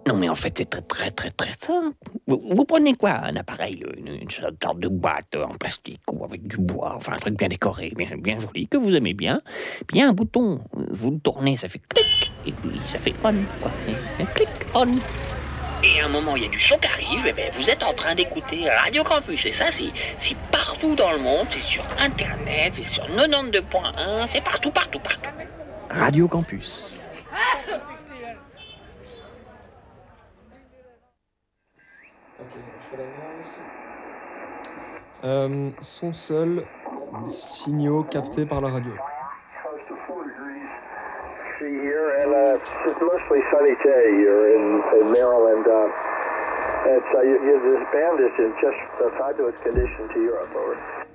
Non, mais en fait, c'est très simple. Vous prenez quoi? Un appareil, une sorte de boîte en plastique ou avec du bois, enfin un truc bien décoré, bien joli, que vous aimez bien. Puis il y a un bouton, vous le tournez, ça fait clic, et puis ça fait on, quoi. Clic, on. Et à un moment, il y a du son qui arrive, et bien vous êtes en train d'écouter Radio Campus, et ça, c'est partout dans le monde, c'est sur Internet, c'est sur 92.1, c'est partout. Radio Campus. Ok, je fais l'annonce. Son seul, signaux captés par la radio. Here, and it's mostly sunny day here in Maryland. This band is in just fabulous condition to Europe. Over.